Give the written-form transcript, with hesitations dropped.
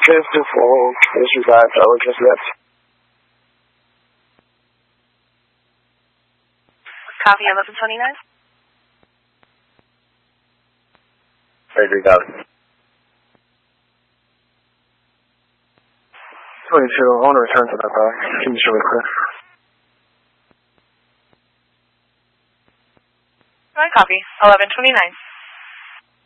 default. Disregard fellow just left. Copy 1129. Frederick out. 22, I want to return to that back. Can you show me clear? Alright, copy 1129.